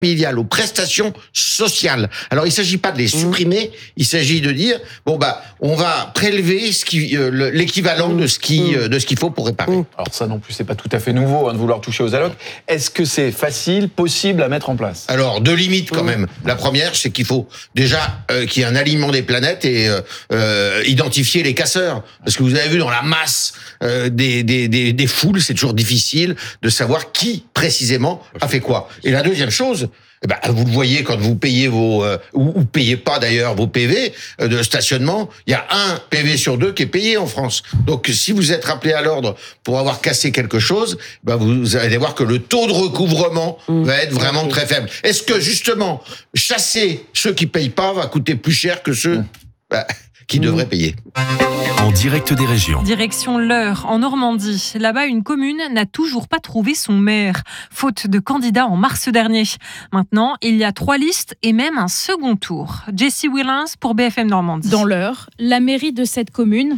familiales, aux prestations sociales. Alors, il ne s'agit pas de les supprimer, il s'agit de dire, on va prélever l'équivalent de ce qu'il faut pour réparer. Alors ça non plus, c'est pas tout à fait nouveau de vouloir toucher aux allocs. Est-ce que c'est facile, possible à mettre en place ? Alors, deux limites quand même. La première, c'est qu'il faut déjà qu'il y ait un alignement des planètes et identifier les casseurs. Parce que vous avez vu dans la masse des foules, c'est toujours difficile de savoir qui précisément a fait quoi. Et la deuxième chose, vous le voyez quand vous payez ou payez pas d'ailleurs vos PV de stationnement, il y a un PV sur deux qui est payé en France. Donc si vous êtes rappelé à l'ordre pour avoir cassé quelque chose, vous allez voir que le taux de recouvrement va être vraiment très faible. Est-ce que justement chasser ceux qui payent pas va coûter plus cher que ceux qui devraient payer? En direct des régions. Direction l'Eure, en Normandie. Là-bas, une commune n'a toujours pas trouvé son maire, faute de candidats en mars dernier. Maintenant, il y a 3 listes et même un second tour. Jessie Willens pour BFM Normandie. Dans l'Eure, la mairie de cette commune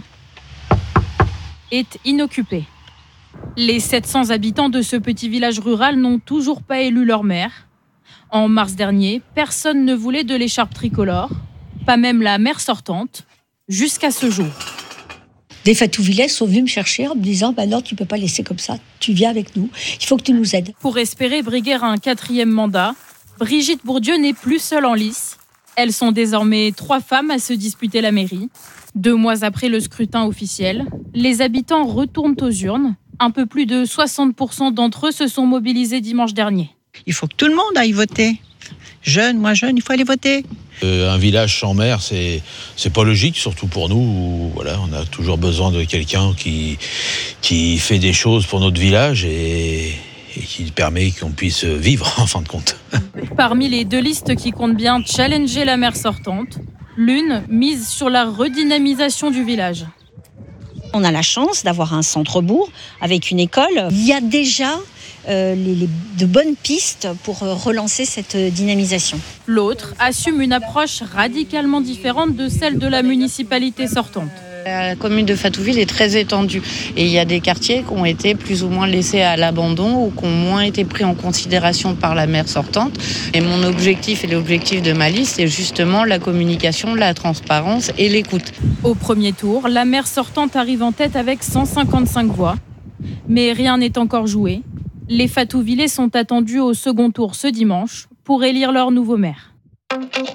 est inoccupée. Les 700 habitants de ce petit village rural n'ont toujours pas élu leur maire. En mars dernier, personne ne voulait de l'écharpe tricolore, pas même la maire sortante, jusqu'à ce jour. Des Fatouvillais sont venus me chercher en me disant non, tu ne peux pas laisser comme ça, tu viens avec nous, il faut que tu nous aides. Pour espérer briguer un 4e mandat, Brigitte Bourdieu n'est plus seule en lice. Elles sont désormais 3 femmes à se disputer la mairie. 2 mois après le scrutin officiel, les habitants retournent aux urnes. Un peu plus de 60% d'entre eux se sont mobilisés dimanche dernier. Il faut que tout le monde aille voter. Jeune, moi jeune, il faut aller voter. Un village sans maire, c'est pas logique, surtout pour nous. Où, on a toujours besoin de quelqu'un qui fait des choses pour notre village et qui permet qu'on puisse vivre en fin de compte. Parmi les 2 listes qui comptent bien challenger la maire sortante, l'une mise sur la redynamisation du village. On a la chance d'avoir un centre-bourg avec une école. Il y a déjà de bonnes pistes pour relancer cette dynamisation. L'autre assume une approche radicalement différente de celle de la municipalité sortante. La commune de Fatouville est très étendue et il y a des quartiers qui ont été plus ou moins laissés à l'abandon ou qui ont moins été pris en considération par la maire sortante. Et mon objectif et l'objectif de ma liste, c'est justement la communication, la transparence et l'écoute. Au premier tour, la maire sortante arrive en tête avec 155 voix. Mais rien n'est encore joué. Les Fatouvillais sont attendus au second tour ce dimanche pour élire leur nouveau maire.